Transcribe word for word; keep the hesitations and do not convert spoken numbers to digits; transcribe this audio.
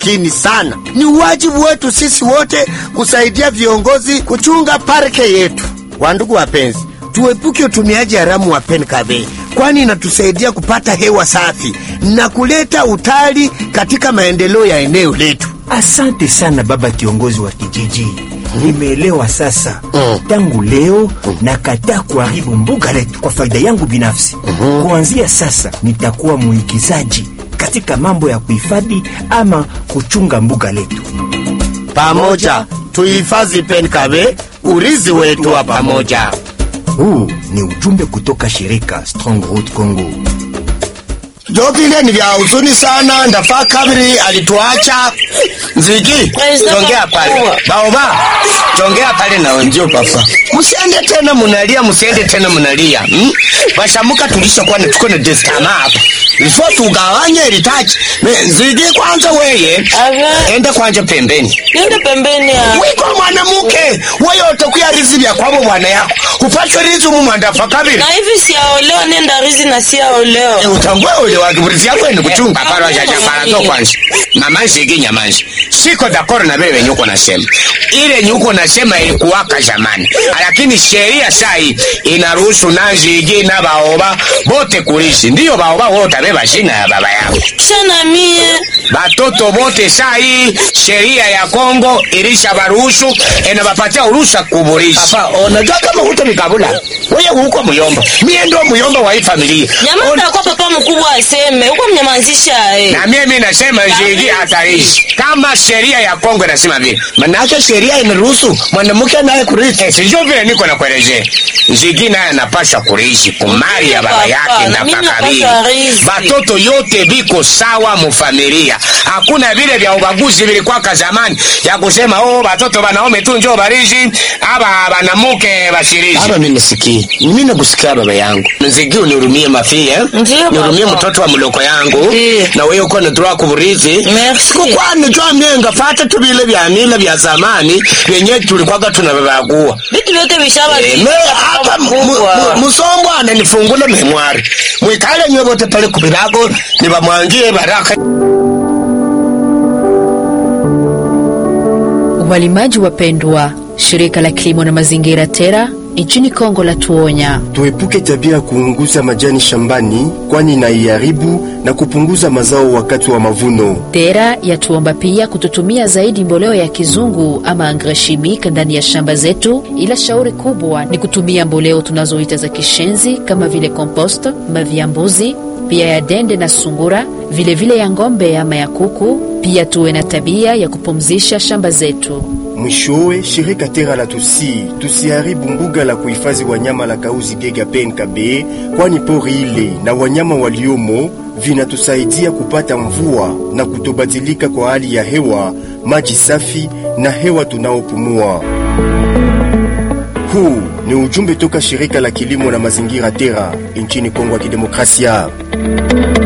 makini sana. Ni wajibu wetu sisi wote kusaidia viongozi kuchunga parke yetu. Wandugu wapenzi, tuepuke utumiaji haramu wa penkabe, kwani inatusaidia kupata hewa safi na kuleta utali katika maendeleo ya eneo letu. Asante sana baba kiongozi wa kijiji. Nimeelewa sasa. Mm. Tangu leo mm. nakataa kuharibu mbuga letu kwa faida yangu binafsi. Mm-hmm. Kuanzia sasa nitakuwa muigizaji katika mambo ya kuhifadhi ama kuchunga mbuga letu. Pamoja tuhifadhi penkabe, urithi wetu wa pamoja. Huu ni ujumbe kutoka shirika Strong Road Congo. Jokile ni vya huzuni sana, ndafaa kabiri alituacha. Nzigi, tongea pale. Baoba, tongea pale na wenjio papa. Musiende tena munalia, musiende tena munalia. Hmm? Bashamuka tulisha kwa natuko na destama hapa. Nifo tugawanye ilitaji. Nzigi kwanza weye. Enda kwanza pembeni. Enda pembeni ya. Wiko mwanamuke. Wewe utakuya rizi vya kwabo bwana yako. Upachwe rizi mumwandafa kabiri. Na hivi siyaoleo nenda rizi na siyaoleo. E, utangwe ule wakiburizi yako eni kuchunga. Kaparo wa jajambara to kwanza. Mama Nzigi nyamanzi. Siko dakoro na wewe nyuko nasema. Ile nyuko nasema ilikuwaka zamani. Lakini sheria sai inaruhusu na Nzigi na Baoba bote kurishi. Ndiyo Baoba wote beba jina ya baba yao. Kisha mie batoto bote sai sheria ya Kongo ilisha baruhusu enabapatia uruhusa kuburisha. Papa, unajua kama huto mikabula. Wewe huko muyomba. Mie ndo muyomba wa hii familia. Nyamaza kwa papa mkubwa aseme. Huko mnyamanzisha eh. Na mimi nasema Nzigi hatarishi. Kama sheria ya Kongo inasema vile. Manake sheria inaruhusu mwanamke naye kurithi. Eh, sijui vile niko na kuelezea. Nzigi naye anapaswa kurithi kumali ya baba yake na kakabili. Batoto yote biko sawa mu familia. Hakuna vile vya ubaguzi vilikuwa zamani ya kusema oh batoto banaume tu njoo barishi aba banamuke bashirishi. Aba mimi nisikii. Mimi nakusikia baba yangu. Nzigi unihurumie mafia. Eh? Nihurumie mtoto wa mloko yangu. Ndiyo. Na wewe uko na droit kuburithi. Sikuwa nijua mienga fata tu vile vya mila vya zamani wenye tulikuwa tunabagua. Vitu vyote vishaba. E, me hapa musombo ananifungula memwari. Mwikale nyewe wote pale kubirago nibamwangie baraka. Walimaji wapendwa, shirika la kilimo na mazingira Tera nchini Kongo la tuonya tuepuke tabia ya kuunguza majani shambani, kwani inaiharibu na kupunguza mazao wakati wa mavuno. Tera yatuomba pia kututumia zaidi mboleo ya kizungu ama engrais chimique ndani ya shamba zetu, ila shauri kubwa ni kutumia mboleo tunazoita za kishenzi kama vile compost, mavi ya mbuzi, pia ya dende na sungura, vile vile ya ngombe ama ya kuku. Pia tuwe na tabia ya kupumzisha shamba zetu. Mwishowe, shirika Tera la tusi tusiharibu mbuga la kuhifadhi wanyama la Kauzi Biega P N K B, kwani pori ile na wanyama waliomo vinatusaidia kupata mvua na kutobadilika kwa hali ya hewa, maji safi na hewa tunaopumua. Huu ni ujumbe toka shirika la kilimo na mazingira Tera nchini Kongo ya Kidemokrasia.